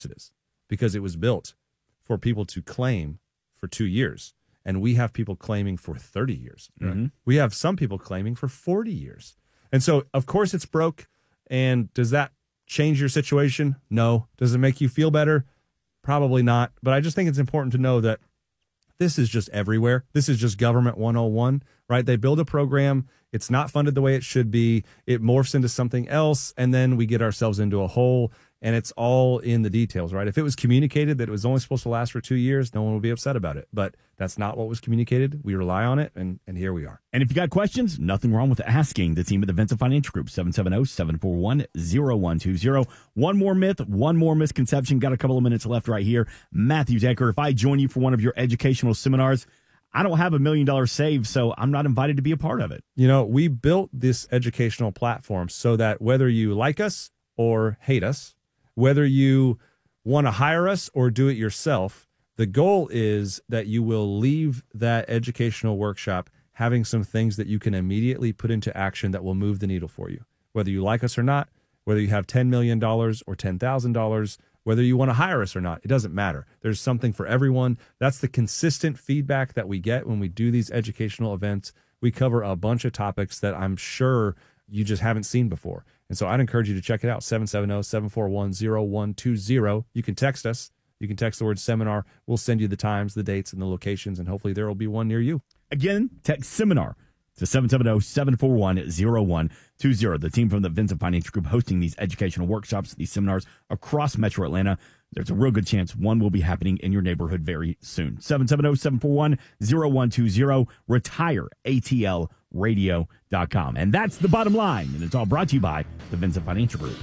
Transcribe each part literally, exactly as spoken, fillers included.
it is, because it was built for people to claim for two years. And we have people claiming for thirty years. Mm-hmm. We have some people claiming for forty years. And so, of course, it's broke. And does that change your situation? No. Does it make you feel better? Probably not. But I just think it's important to know that this is just everywhere. This is just government one oh one, right? They build a program. It's not funded the way it should be. It morphs into something else. And then we get ourselves into a hole. And it's all in the details, right? If it was communicated that it was only supposed to last for two years, no one would be upset about it. But that's not what was communicated. We rely on it, and, and here we are. And if you got questions, nothing wrong with asking the team at the Vincent Financial Group, seven seven zero, seven four one, zero one two zero. One more myth, one more misconception. Got a couple of minutes left right here. Matthew Decker, if I join you for one of your educational seminars, I don't have a million dollars saved, so I'm not invited to be a part of it. You know, we built this educational platform so that whether you like us or hate us, whether you want to hire us or do it yourself, the goal is that you will leave that educational workshop having some things that you can immediately put into action that will move the needle for you. Whether you like us or not, whether you have ten million dollars or ten thousand dollars, whether you want to hire us or not, it doesn't matter. There's something for everyone. That's the consistent feedback that we get when we do these educational events. We cover a bunch of topics that I'm sure you just haven't seen before. And so I'd encourage you to check it out, seven seven zero, seven four one, zero one two zero. You can text us. You can text the word seminar. We'll send you the times, the dates, and the locations, and hopefully there will be one near you. Again, text seminar to seven seven zero, seven four one, zero one two zero. The team from the Vincent Financial Group hosting these educational workshops, these seminars across Metro Atlanta. There's a real good chance one will be happening in your neighborhood very soon. seven seven zero, seven four one, zero one two zero. Retire A T L radio dot com. And that's the bottom line. And it's all brought to you by the Vincent Financial Group.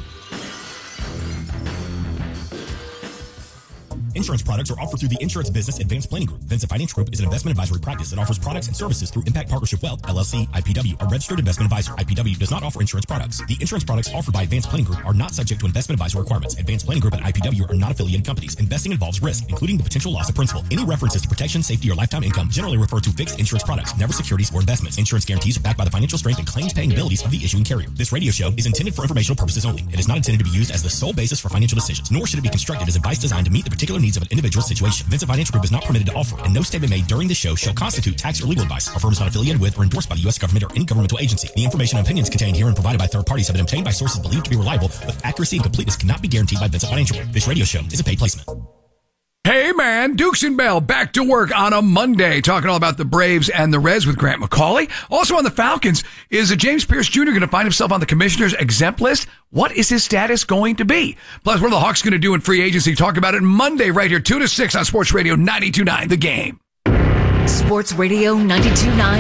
Insurance products are offered through the Insurance Business Advanced Planning Group. Vincent Financial Group is an investment advisory practice that offers products and services through Impact Partnership Wealth, L L C, I P W, a registered investment advisor. I P W does not offer insurance products. The insurance products offered by Advanced Planning Group are not subject to investment advisor requirements. Advanced Planning Group and I P W are not affiliated companies. Investing involves risk, including the potential loss of principal. Any references to protection, safety, or lifetime income generally refer to fixed insurance products, never securities or investments. Insurance guarantees are backed by the financial strength and claims-paying abilities of the issuing carrier. This radio show is intended for informational purposes only. It is not intended to be used as the sole basis for financial decisions, nor should it be constructed as advice designed to meet the particular needs of an individual situation. Vincent Financial Group is not permitted to offer, and no statement made during this show shall constitute tax or legal advice. Our firm is not affiliated with or endorsed by the U S government or any governmental agency. The information and opinions contained here and provided by third parties have been obtained by sources believed to be reliable, but accuracy and completeness cannot be guaranteed by Vincent Financial Group. This radio show is a paid placement. Hey, man, Dukes and Bell back to work on a Monday, talking all about the Braves and the Reds with Grant McCauley. Also on the Falcons, is James Pierce Junior going to find himself on the commissioner's exempt list? What is his status going to be? Plus, what are the Hawks going to do in free agency? Talk about it Monday right here, two to six on Sports Radio ninety-two point nine The Game. Sports Radio ninety-two point nine